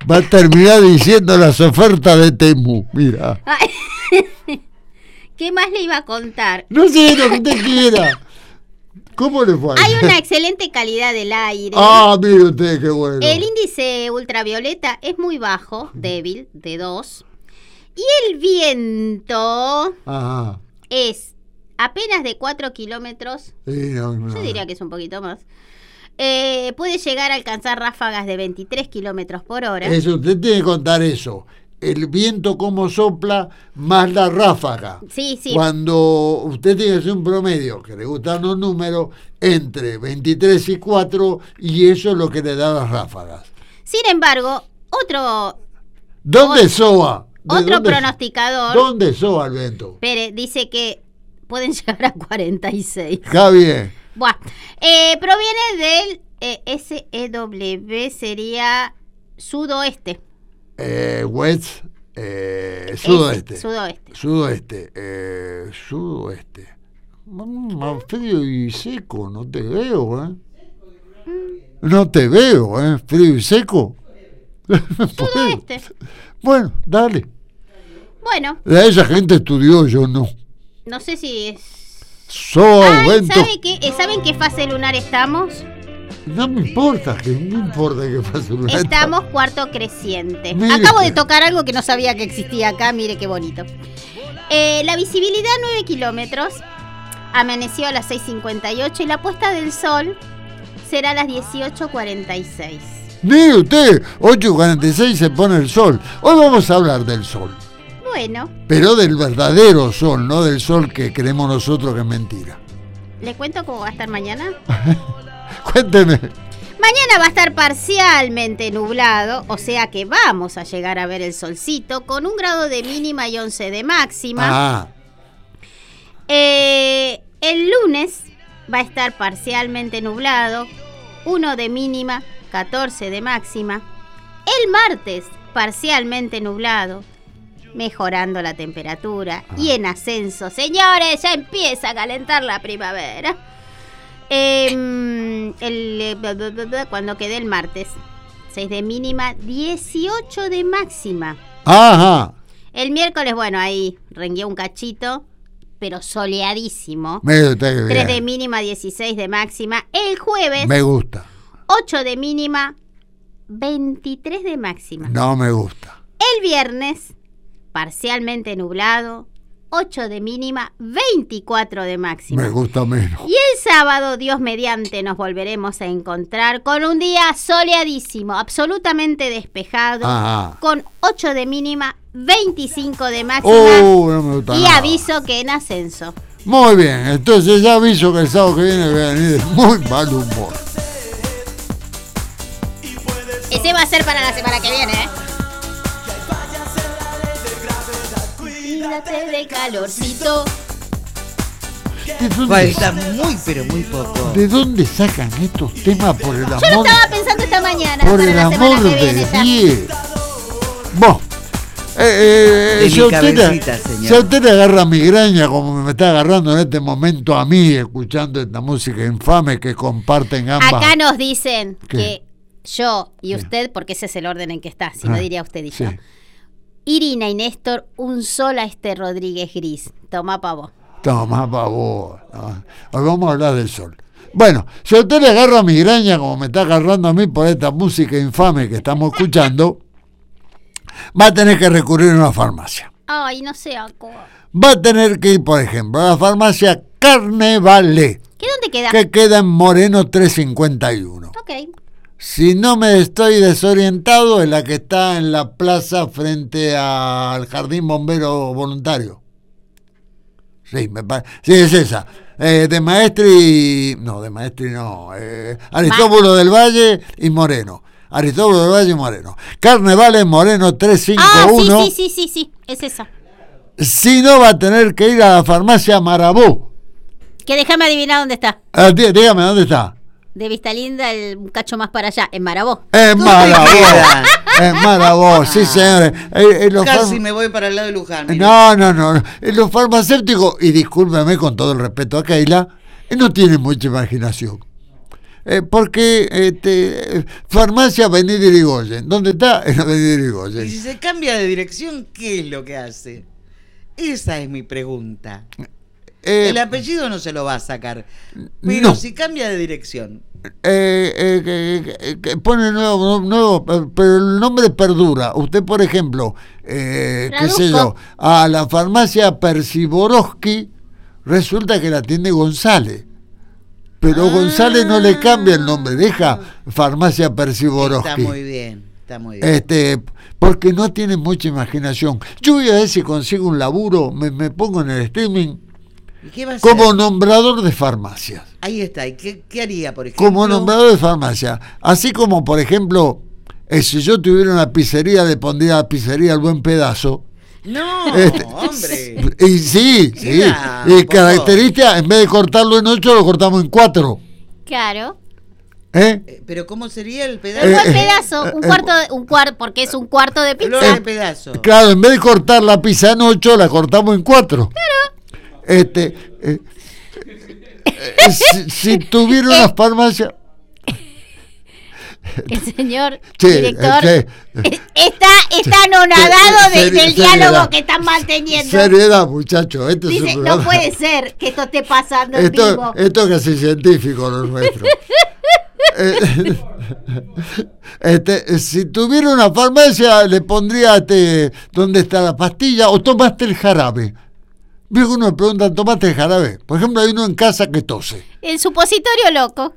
Va a terminar diciendo las ofertas de Temu, mira. ¿Qué más le iba a contar? No sé lo que usted quiera. ¿Cómo le fue? Hay una excelente calidad del aire. Mire usted, qué bueno. El índice ultravioleta es muy bajo, débil, de 2. Y el viento es apenas de 4 kilómetros. Yo diría que es un poquito más. Puede llegar a alcanzar ráfagas de 23 kilómetros por hora. Eso, usted tiene que contar eso. El viento cómo sopla más la ráfaga. Sí. Cuando usted tiene que hacer un promedio, que le gustan los números, entre 23 y 4, y eso es lo que le da las ráfagas. Sin embargo, ¿Dónde soa? Otro pronosticador. ¿Dónde soa el viento? Pérez dice que pueden llegar a 46. Está bien. Buah. Proviene del SEW, sería sudoeste. West, sudoeste. Sudoeste. Sudoeste. Más frío y seco, no te veo, ¿eh? No te veo, ¿eh? Frío y seco. Sudoeste. Bueno, dale. Bueno. Esa gente estudió, yo no. No sé si es... ¿Saben qué fase lunar estamos? No me importa qué fase lunar estamos cuarto creciente. Mire. Acabo de tocar algo que no sabía que existía acá, mire qué bonito. La visibilidad 9 kilómetros, amaneció a las 6:58 y la puesta del sol será a las 18:46. Mire usted, 8:46 se pone el sol. Hoy vamos a hablar del sol. Bueno. Pero del verdadero sol, no del sol que creemos nosotros que es mentira. ¿Le cuento cómo va a estar mañana? Cuénteme. Mañana va a estar parcialmente nublado, o sea que vamos a llegar a ver el solcito con 1 grado de mínima y 11 de máxima. El lunes va a estar parcialmente nublado, 1 de mínima, 14 de máxima. El martes, parcialmente nublado, mejorando la temperatura y en ascenso. Señores, ya empieza a calentar la primavera. Cuando quede el martes, 6 de mínima, 18 de máxima. El miércoles, bueno, ahí rengué un cachito, pero soleadísimo. 3 de mínima, 16 de máxima. El jueves, me gusta. 8 de mínima, 23 de máxima. No me gusta. El viernes, parcialmente nublado, 8 de mínima, 24 de máxima. Me gusta menos. Y el sábado, Dios mediante, nos volveremos a encontrar con un día soleadísimo, absolutamente despejado, con 8 de mínima, 25 de máxima. No me gusta y nada. Aviso que en ascenso. Muy bien, entonces ya aviso que el sábado que viene voy a venir de muy mal humor. Ese va a ser para la semana que viene, ¿eh? Cuídate de calorcito. Falta pero muy poco. ¿De dónde sacan estos temas, por el amor? Yo lo estaba pensando esta mañana. Por para el la amor semana que de viene, Dios. Vos. Si a usted le agarra migraña como me está agarrando en este momento a mí, escuchando esta música infame que comparten ambas. Acá nos dicen ¿qué? que yo y usted, porque ese es el orden en que está, si no diría usted y yo. Irina y Néstor, un sol a este Rodríguez Gris. Toma pa' vos. Toma pa' vos. ¿No? Hoy vamos a hablar del sol. Bueno, si a usted le agarra migraña como me está agarrando a mí por esta música infame que estamos escuchando, va a tener que recurrir a una farmacia. Ay, no sé, Aco. Va a tener que ir, por ejemplo, a la farmacia Carnevale. ¿Qué dónde queda? Que queda en Moreno 351. Ok. Si no me estoy desorientado, es la que está en la plaza frente al Jardín Bombero Voluntario. Sí, sí, es esa. De Maestri no. Aristóbulo del Valle y Moreno. Aristóbulo del Valle y Moreno. Carnevale Moreno 351. Sí, es esa. Si no, va a tener que ir a la farmacia Marabú. Que déjame adivinar dónde está. Dígame, ¿dónde está? De Vista Linda, un cacho más para allá, en Marabó. En Marabó, sí, señores. Casi me voy para el lado de Luján. No. Los farmacéuticos, y discúlpeme con todo el respeto a Keila, no tienen mucha imaginación. Porque farmacia Avenida Irigoyen. ¿Dónde está? En Avenida Irigoyen. Y si se cambia de dirección, ¿qué es lo que hace? Esa es mi pregunta. El apellido no se lo va a sacar, pero no. Si cambia de dirección. Pone nuevo, pero el nombre perdura. Usted, por ejemplo, qué sé yo, a la farmacia Perciborowski resulta que la atiende González. Pero González no le cambia el nombre, deja farmacia Perciborowski. Está muy bien, está muy bien. Porque no tiene mucha imaginación. Yo voy a ver si consigo un laburo, me pongo en el streaming. ¿Y qué va a como hacer? Nombrador de farmacias. Ahí está. ¿Y qué haría, por ejemplo? Como nombrador de farmacia. Así como, por ejemplo, si yo tuviera una pizzería, le pondría a la pizzería El Buen Pedazo. No, hombre. Y sí. Y característica, en vez de cortarlo en 8, lo cortamos en 4. Claro. Pero ¿cómo sería el pedazo? El buen pedazo, un cuarto, porque es un cuarto de pizza. El pedazo. Claro, en vez de cortar la pizza en 8, la cortamos en 4. Claro. Si tuviera una farmacia. El señor director está anonadado del diálogo que están manteniendo. Seriedad, muchachos. Dice, no puede ser que esto esté pasando en vivo. Esto es casi científico lo nuestro. Si tuviera una farmacia, le pondría ¿dónde está la pastilla? ¿O tomaste el jarabe? Veo que uno me pregunta, ¿tomaste el jarabe? Por ejemplo, hay uno en casa que tose. El supositorio loco.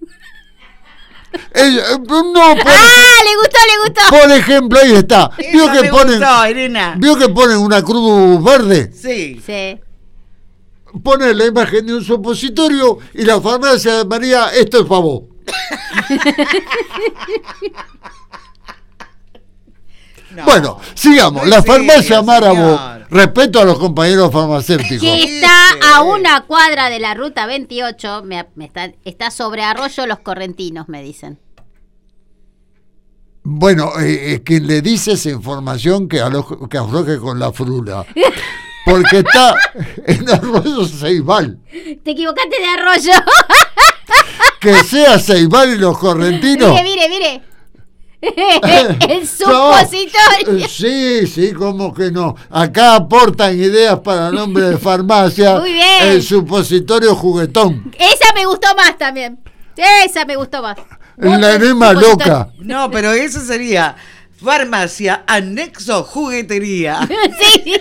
Le gustó. Por ejemplo, ahí está. ¿Vio que ponen una cruz verde? Sí. Ponen la imagen de un supositorio y la farmacia de María, esto es para vos. No, bueno, sigamos. La farmacia Marabó, respeto a los compañeros farmacéuticos. Que está a una cuadra de la ruta 28, está sobre Arroyo Los Correntinos, me dicen. Bueno, quien le dice esa información que afloje con la frula. Porque está en Arroyo Ceibal. Te equivocaste de Arroyo. Que sea Ceibal y Los Correntinos. Mire. El supositorio. Sí, ¿cómo que no? Acá aportan ideas para nombre de farmacia. Muy bien. El supositorio juguetón. Esa me gustó más también. La enema loca. No, pero eso sería farmacia anexo juguetería. Sí.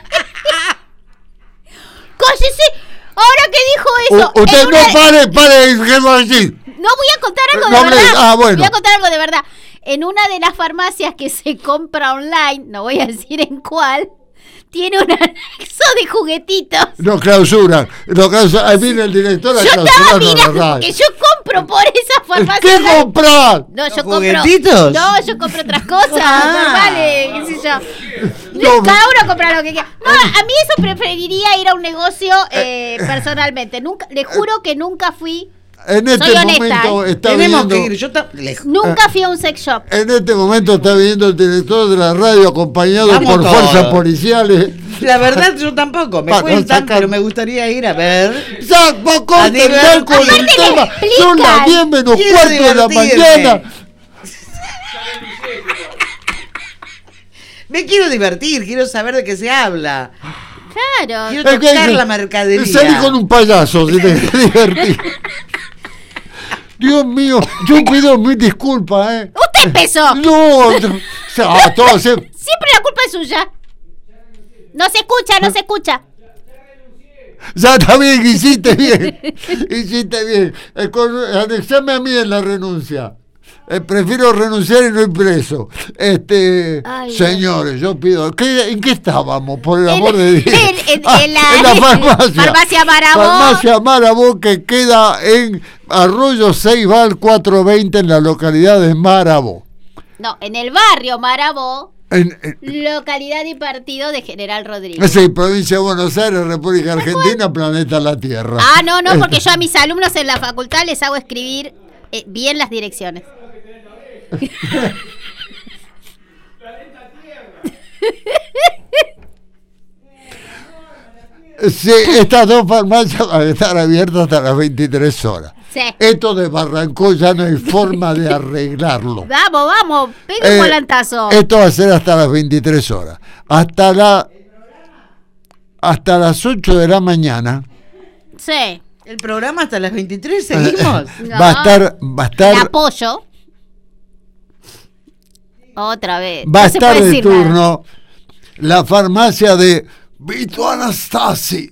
¡Cállese! Ahora que dijo eso. Usted no pare, ¿qué va a decir? No, voy a contar algo de verdad. Bueno. Voy a contar algo de verdad. En una de las farmacias que se compra online, no voy a decir en cuál, tiene un anexo de juguetitos. Lo clausuran. Ahí viene el director a clausurar. Yo estaba mirando porque yo compro por esa farmacia. ¿Qué comprar? No, yo ¿juguetitos? yo compro otras cosas normales, qué sé yo. Cada uno compra lo que quiera. No, a mí eso preferiría ir a un negocio personalmente. Le juro que nunca fui. En este momento está viendo. Nunca fui a un sex shop. En este momento está viendo el director de la radio acompañado por fuerzas policiales. La verdad, yo tampoco. Me cuentan, pero me gustaría ir a ver. Vos contentar con el tema. Son las 10 menos cuarto de la mañana. Me quiero divertir, quiero saber de qué se habla. Claro. Quiero tocar la mercadería. Salí con un payaso si te querés divertir. Dios mío, yo pido mil disculpas, ¡Usted empezó! No, siempre la culpa es suya. No se escucha. Ya está bien, hiciste bien. Anexame a mí en la renuncia. Prefiero renunciar y no ir preso. Señores, yo pido. ¿En qué estábamos? Por el amor de Dios. En la farmacia. Farmacia Marabó. Farmacia Marabó, que queda en Arroyo Ceibal 420 en la localidad de Marabó. No, en el barrio Marabó. Localidad y partido de General Rodríguez. Sí, provincia de Buenos Aires, República Argentina, planeta La Tierra. No, porque yo a mis alumnos en la facultad les hago escribir bien las direcciones. Sí, estas dos farmacias van a estar abiertas hasta las 23 horas. Sí. Esto desbarrancó, ya no hay forma de arreglarlo. Vamos, pega un volantazo. Esto va a ser hasta las 23 horas. Hasta las 8 de la mañana. Sí. ¿El programa hasta las 23 seguimos? No. Va a estar. El apoyo. Otra vez. Va a estar de turno la farmacia de Vito Anastasi.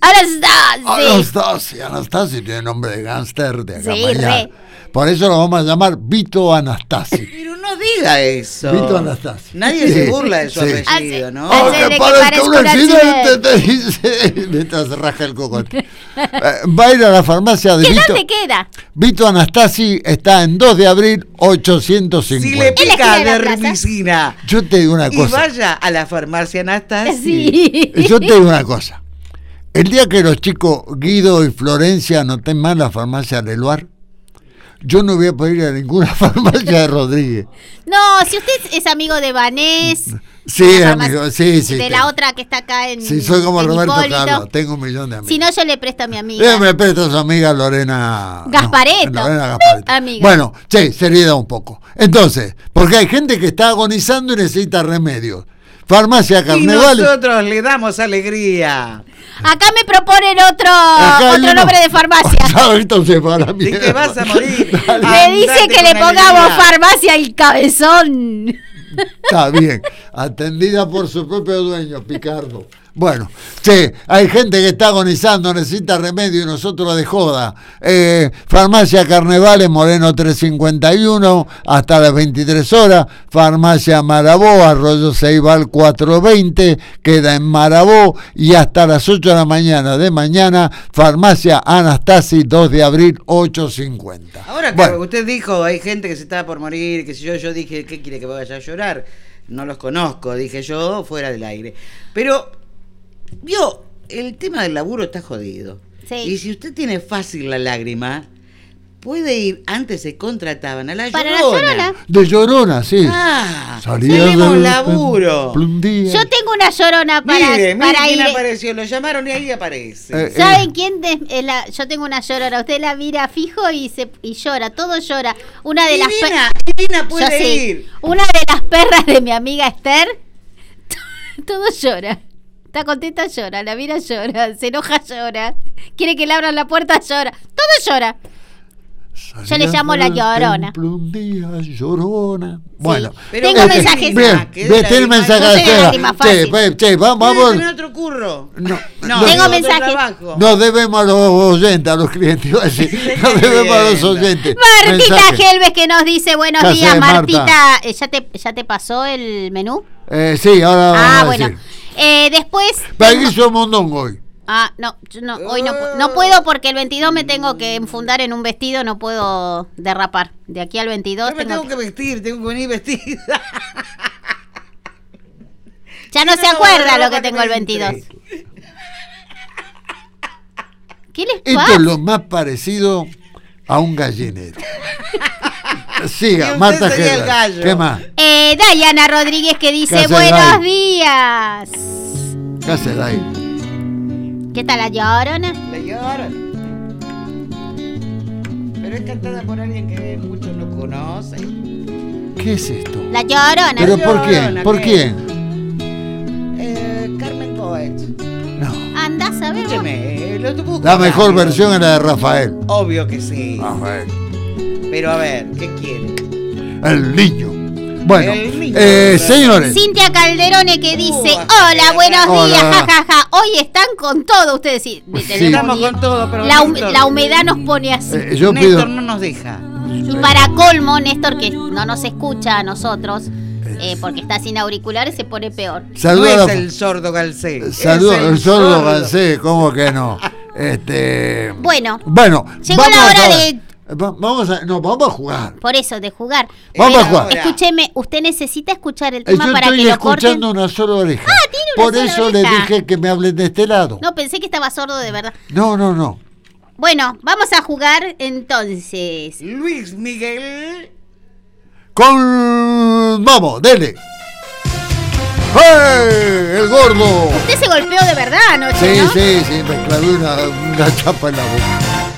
Anastasi tiene nombre de gángster de acá para allá. Por eso lo vamos a llamar Vito Anastasi. Pero no diga eso. Vito Anastasi. Nadie se burla de su apellido, ¿no? Aunque parezca un accidente, te dice. Mientras se raja el cocote. Va a ir a la farmacia de Vito. ¿Dónde queda? Vito Anastasi está en 2 de abril 850. Si le pica dermicina. Yo te digo una cosa. Y vaya a la farmacia Anastasi. Sí. Yo te digo una cosa. El día que los chicos Guido y Florencia no estén más en la farmacia Leluar, yo no voy a poder ir a ninguna farmacia de Rodríguez. No, si usted es amigo de Vanés. Sí, amigo, sí. De la otra que está acá en. Sí, soy como Roberto Hipólito. Carlos, tengo 1 millón de amigos. Si no, yo le presto a mi amiga. Me presto a su amiga Lorena Gasparetto. Lorena Gasparetto. Amiga. Bueno, sí, seriedad un poco. Entonces, porque hay gente que está agonizando y necesita remedios. Farmacia Carnaval. Y nosotros le damos alegría. Acá me proponen otro nombre de farmacia. ¿De qué vas a morir? Me dice que le pongamos farmacia El Cabezón. Está bien, atendida por su propio dueño, Picardo. Bueno, che, hay gente que está agonizando, necesita remedio y nosotros de joda. Farmacia Carnevales, Moreno 351, hasta las 23 horas. Farmacia Marabó, Arroyo Ceibal 420, queda en Marabó. Y hasta las 8 de la mañana de mañana, Farmacia Anastasi, 2 de abril 850. Ahora que usted dijo, hay gente que se está por morir, que si yo dije, ¿qué quiere que vaya a llorar? No los conozco, dije yo, fuera del aire. Pero... vio, el tema del laburo está jodido. Sí. Y si usted tiene fácil la lágrima, puede ir, antes se contrataban a la Para Llorona. la Llorona. De Llorona, sí. Tenemos laburo. Yo tengo una Llorona para quién ir. Apareció, lo llamaron y ahí aparece. ¿Saben quién? Yo tengo una Llorona. Usted la mira fijo y llora, todo llora. Una de Divina puede ir. Una de las perras de mi amiga Esther, todo llora. Está contenta, llora, la mira, llora, se enoja, llora, quiere que le abran la puerta, llora, todo llora. Yo le llamo la Llorona. Un día, Llorona. Bueno, pero tengo mensajes. Bien, tiene mensajes. Che, vamos. ¿Tiene otro curro? No, tengo mensajes. Nos debemos a los oyentes, a los clientes. Nos debemos a los oyentes. Martita Gelves que nos dice buenos días, Martita. ¿Ya te pasó el menú? Sí, ahora vamos a bueno. decir. Después. ¿Para qué hizo mondongo hoy? No, hoy no puedo porque el 22 me tengo que enfundar en un vestido, no puedo derrapar. De aquí al 22 yo me tengo que vestir, tengo que venir vestida. Ya no se acuerda lo que tengo el 22. ¿Qué les pasa? Esto es lo más parecido a un gallinero. Siga, Marta Gerda. ¿Qué más? Dayana Rodríguez que dice buenos días. ¿Qué hace Day? ¿Qué tal la Llorona? La Llorona. Pero es cantada por alguien que muchos no conocen. ¿Qué es esto? La Llorona. ¿Pero por quién? ¿Por quién? Carmen Coet. No. Andás a ver. La mejor versión era de Rafael. Obvio que sí. Rafael. Pero a ver, ¿qué quiere? El niño. Bueno, señores. Cintia Calderone que dice, hola, buenos días, jajaja. Hoy están con todo ustedes. Sí. Estamos con todo, pero la humedad nos pone así. Néstor no nos deja. Y para colmo, Néstor, que no nos escucha a nosotros, porque está sin auriculares, se pone peor. No es el sordo Galcé. Saludos, el sordo Galcé, ¿cómo que no? Bueno, llegó la hora de... Vamos a jugar. Por eso, de jugar. Vamos a jugar. Escúcheme, usted necesita escuchar el tema para que lo corten. Yo estoy escuchando una sola oreja. Tiene una Por sola eso oreja. le dije que me hablen de este lado. No, pensé que estaba sordo de verdad. No. Bueno, vamos a jugar entonces. Luis Miguel. Vamos, dele. ¡Hey! ¡El gordo! Usted se golpeó de verdad anoche, Sí, ¿no? sí, me clavé una chapa en la boca.